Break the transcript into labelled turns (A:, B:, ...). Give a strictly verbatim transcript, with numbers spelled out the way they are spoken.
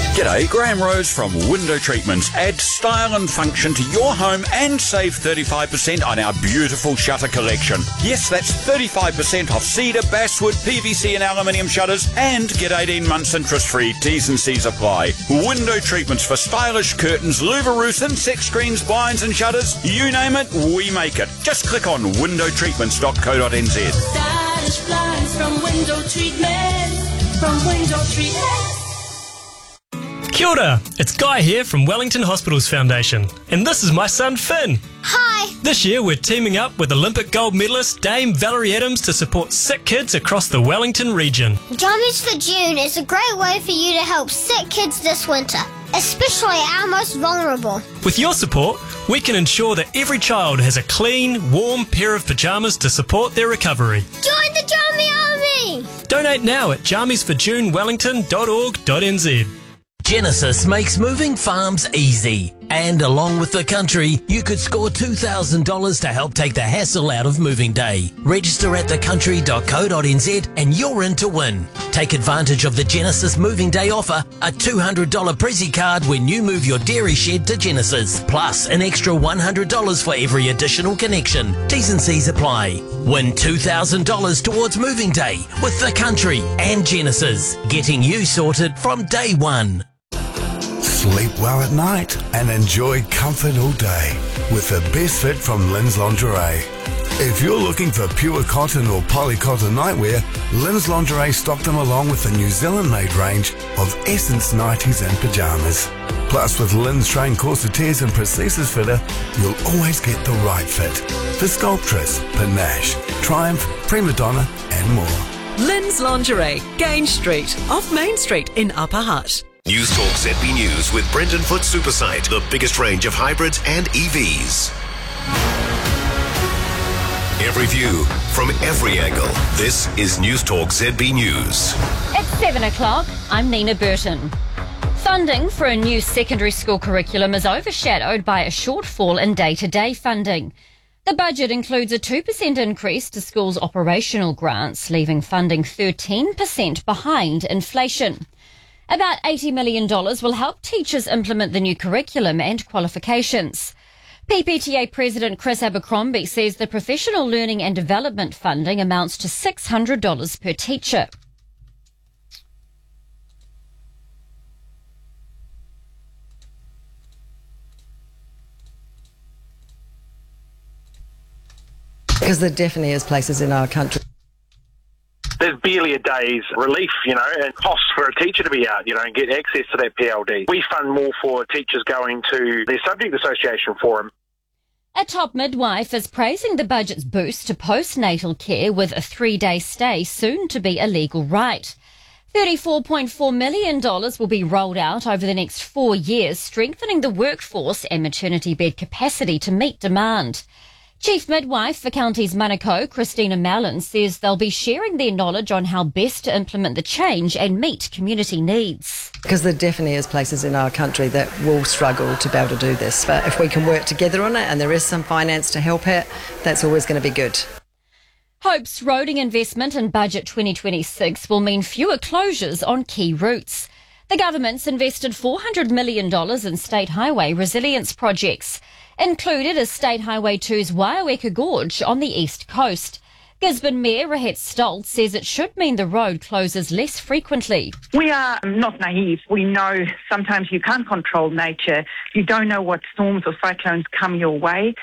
A: G'day, Graham Rose from Window Treatments. Add style and function to your home and save thirty-five percent on our beautiful shutter collection. Yes, that's thirty-five percent off cedar, basswood, P V C and aluminium shutters, and get eighteen months interest-free. T's and C's apply. Window Treatments for stylish curtains, louver roofs, insect screens, blinds and shutters. You name it, we make it. Just click on window treatments dot co dot n z.
B: Stylish blinds from Window Treatments, from Window Treatments.
C: Kia ora, it's Guy here from Wellington Hospitals Foundation, and this is my son Finn.
D: Hi!
C: This year we're teaming up with Olympic gold medalist Dame Valerie Adams to support sick kids across the Wellington region.
D: Jammies for June is a great way for you to help sick kids this winter, especially our most vulnerable.
C: With your support, we can ensure that every child has a clean, warm pair of pyjamas to support their recovery.
D: Join the Jammy Army!
C: Donate now at jammies for june wellington dot org dot n z.
E: Genesis makes moving farms easy. And along with the country, you could score two thousand dollars to help take the hassle out of moving day. Register at the country dot co dot n z and you're in to win. Take advantage of the Genesis Moving Day offer, a two hundred dollars Prezi card when you move your dairy shed to Genesis, plus an extra one hundred dollars for every additional connection. T's and C's apply. Win two thousand dollars towards moving day with the country and Genesis, getting you sorted from day one.
F: Sleep well at night and enjoy comfort all day with the best fit from Lynn's Lingerie. If you're looking for pure cotton or polycotton nightwear, Lynn's Lingerie stocked them along with the New Zealand-made range of Essence nighties and pyjamas. Plus, with Lynn's trained corsetiers and prosthesis fitter, you'll always get the right fit for Sculptress, Panache, Triumph, Prima Donna and more.
G: Lynn's Lingerie, Gage Street, off Main Street in Upper Hutt.
H: News Talk Z B News with Brendan Foot Supersite, the biggest range of hybrids and E Vs. Every view from every angle. This is News Talk Z B News.
I: It's seven o'clock. I'm Nina Burton. Funding for a new secondary school curriculum is overshadowed by a shortfall in day-to-day funding. The budget includes a two percent increase to schools' operational grants, leaving funding thirteen percent behind inflation. About eighty million dollars will help teachers implement the new curriculum and qualifications. P P T A President Chris Abercrombie says the professional learning and development funding amounts to six hundred dollars per teacher.
J: Because there definitely is places in our country.
K: There's barely a day's relief, you know, and costs for a teacher to be out, you know, and get access to that P L D. We fund more for teachers going to their subject association forum.
I: A top midwife is praising the budget's boost to postnatal care with a three-day stay soon to be a legal right. thirty-four point four million dollars will be rolled out over the next four years, strengthening the workforce and maternity bed capacity to meet demand. Chief Midwife for Counties Manukau, Christina Mallon, says they'll be sharing their knowledge on how best to implement the change and meet community needs.
J: Because there definitely is places in our country that will struggle to be able to do this. But if we can work together on it and there is some finance to help it, that's always going to be good.
I: Hope's roading investment in Budget twenty twenty-six will mean fewer closures on key routes. The government's invested four hundred million dollars in state highway resilience projects. Included is State Highway two's Waiaweka Gorge on the east coast. Gisborne Mayor Rahet Stoltz says it should mean the road closes less frequently.
L: We are not naive. We know sometimes you can't control nature. You don't know what storms or cyclones come your way.